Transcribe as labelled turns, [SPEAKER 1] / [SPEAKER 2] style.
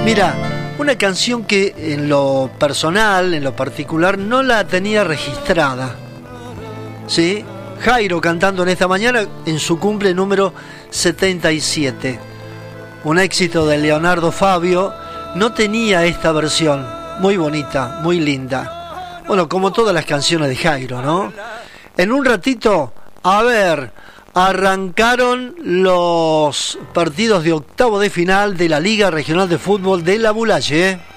[SPEAKER 1] Mira, una canción que en lo personal, en lo particular, no la tenía registrada. ¿Sí? Jairo cantando en esta mañana en su cumple número 77. Un éxito de Leonardo Fabio. No tenía esta versión. Muy bonita, muy linda. Bueno, como todas las canciones de Jairo, ¿no? En un ratito, a ver, arrancaron los partidos de octavo de final de la Liga Regional de Fútbol de La Bulaye.